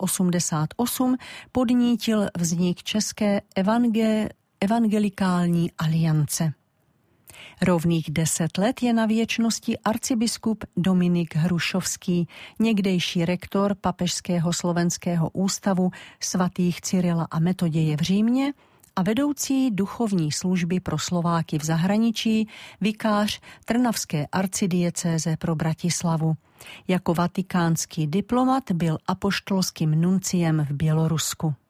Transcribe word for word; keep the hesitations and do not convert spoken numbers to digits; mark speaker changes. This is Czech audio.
Speaker 1: osmdesát osm podnítil vznik České evangel- evangelikální aliance. Rovných deset let je na věčnosti arcibiskup Dominik Hrušovský, někdejší rektor Papežského slovenského ústavu svatých Cyrila a Metoděje v Římě a vedoucí duchovní služby pro Slováky v zahraničí, vikář Trnavské arcidiecéze pro Bratislavu. Jako vatikánský diplomat byl apoštolským nunciem v Bělorusku.